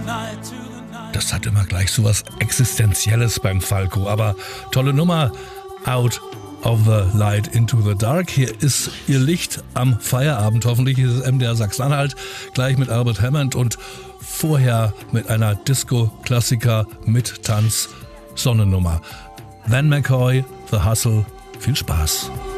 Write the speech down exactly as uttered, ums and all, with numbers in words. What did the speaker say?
Das hat immer gleich so was Existenzielles beim Falco, aber tolle Nummer. Out of the Light into the Dark. Hier ist Ihr Licht am Feierabend. Hoffentlich ist es M D R Sachsen-Anhalt. Gleich mit Albert Hammond und vorher mit einer Disco-Klassiker mit Tanz Sonnennummer. Van McCoy, The Hustle. Viel Spaß.